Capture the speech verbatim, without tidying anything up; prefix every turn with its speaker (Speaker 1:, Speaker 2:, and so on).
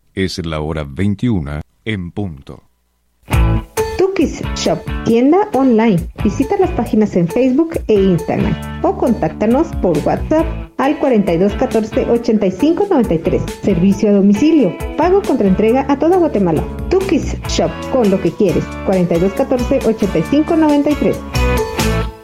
Speaker 1: Es la hora veintiuna en punto.
Speaker 2: Tukis Shop, tienda online. Visita las páginas en Facebook e Instagram o contáctanos por WhatsApp al cuarenta y dos catorce ochenta y cinco noventa y tres. Servicio a domicilio. Pago contra entrega a toda Guatemala. Tukis Shop, con lo que quieres. cuarenta y dos catorce ochenta y cinco noventa y tres.